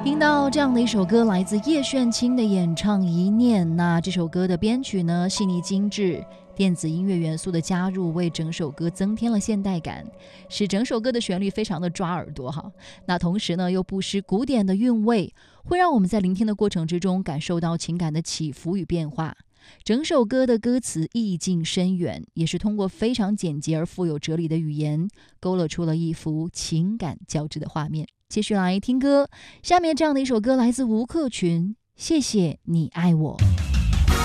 听到这样的一首歌，来自叶炫清的演唱《一念》。那这首歌的编曲呢，细腻精致，电子音乐元素的加入，为整首歌增添了现代感，使整首歌的旋律非常的抓耳朵哈。那同时呢，又不失古典的韵味，会让我们在聆听的过程之中感受到情感的起伏与变化。整首歌的歌词意境深远，也是通过非常简洁而富有哲理的语言，勾勒出了一幅情感交织的画面。继续来听歌，下面这样的一首歌来自吴克群，谢谢你爱我。